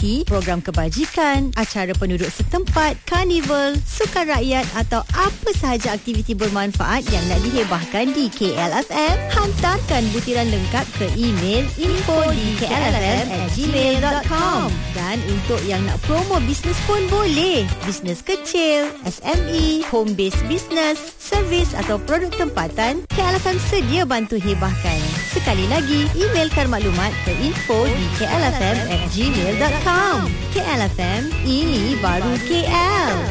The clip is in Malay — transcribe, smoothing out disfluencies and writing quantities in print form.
rezeki, program kebajikan, acara penduduk setempat, karnival, sukan rakyat atau apa sahaja aktiviti bermanfaat yang nak dihebahkan di KLFM, hantarkan butiran lengkap ke email info@klfm@gmail.com. Dan untuk yang nak promo bisnes pun boleh. Bisnes kecil, SME, home based business, servis atau produk tempatan, KLFM sedia bantu hebahkan. Sekali lagi, emailkan maklumat ke info@klfm@gmail.com. KLFM, ini baru KL.